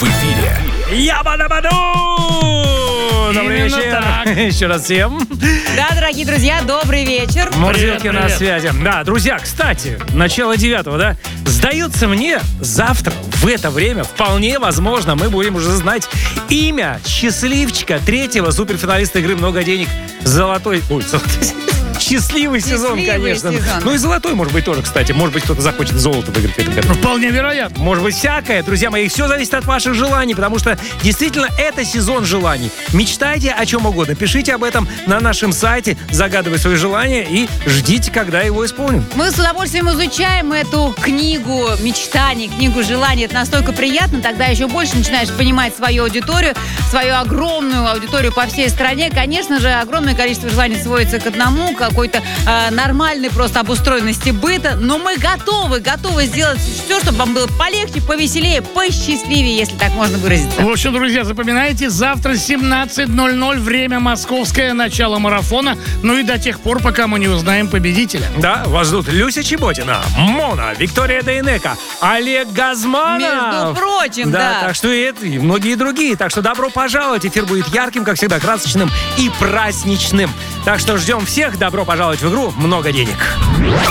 В эфире Ябадабаду! Добрый Именно вечер. так. Еще раз всем. Да, дорогие друзья, добрый вечер. Мурзилки Привет, на привет. связи. Да, друзья, кстати, начало 9-го, да? Сдается мне, завтра в это время вполне возможно мы будем уже знать имя счастливчика третьего суперфиналиста игры «Много денег». Золотой... Ой, счастливый сезон, Счастливый конечно. сезон. Ну и золотой, может быть, тоже, кстати. Может быть, кто-то захочет золото выиграть в этом году. Вполне вероятно. Может быть, всякое. Друзья мои, все зависит от ваших желаний, потому что действительно это сезон желаний. Мечтайте о чем угодно. Пишите об этом на нашем сайте, загадывайте свои желания и ждите, когда его исполним. Мы с удовольствием изучаем эту книгу мечтаний, книгу желаний. Это настолько приятно, тогда еще больше начинаешь понимать свою аудиторию, свою огромную аудиторию по всей стране. Конечно же, огромное количество желаний сводится к одному, какой-то нормальной просто обустроенности быта. Но мы готовы сделать все, чтобы вам было полегче, повеселее, посчастливее, если так можно выразиться. В общем, друзья, запоминайте, завтра 17:00, время московское, начало марафона. Ну и до тех пор, пока мы не узнаем победителя. Да, вас ждут Люся Чеботина, Мона, Виктория Дейнека, Олег Газманов. Между прочим, да. Так что и это, и многие другие. Так что добро пожаловать. Эфир будет ярким, как всегда, красочным и праздничным. Так что ждем всех. Добро пожаловать в игру «Много денег».